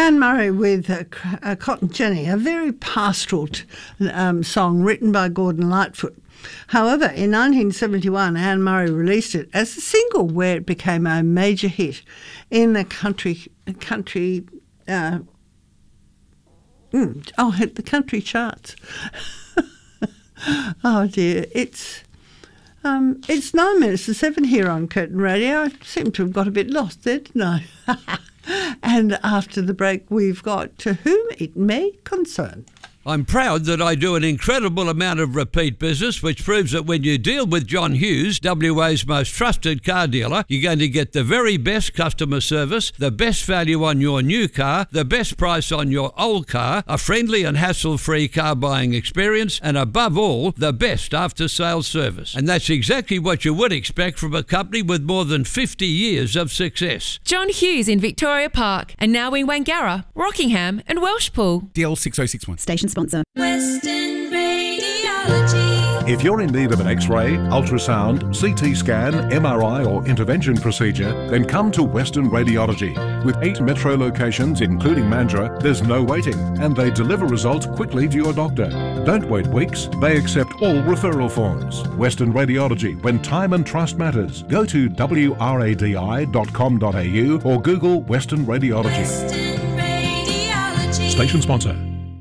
Anne Murray with Cotton Jenny, a very pastoral song written by Gordon Lightfoot. However, in 1971, Anne Murray released it as a single where it became a major hit in the country charts. Oh dear, it's 9 minutes to 7 here on Curtin Radio. I seem to have got a bit lost there, didn't I? And after the break, we've got To Whom It May Concern. I'm proud that I do an incredible amount of repeat business, which proves that when you deal with John Hughes, WA's most trusted car dealer, you're going to get the very best customer service, the best value on your new car, the best price on your old car, a friendly and hassle-free car buying experience, and above all, the best after-sales service. And that's exactly what you would expect from a company with more than 50 years of success. John Hughes in Victoria Park, and now in Wangara, Rockingham and Welshpool. DL 6061. Station sponsor. Western Radiology. If you're in need of an X-ray, ultrasound, CT scan, MRI or intervention procedure, then come to Western Radiology. With 8 metro locations, including Mandurah, there's no waiting, and they deliver results quickly to your doctor. Don't wait weeks. They accept all referral forms. Western Radiology, when time and trust matters. Go to wradi.com.au or Google Western Radiology. Western Radiology. Station sponsor.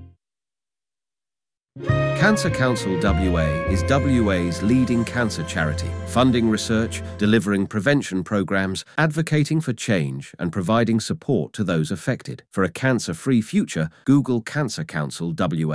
Cancer Council WA is WA's leading cancer charity, funding research, delivering prevention programs, advocating for change and providing support to those affected. For a cancer-free future, Google Cancer Council WA.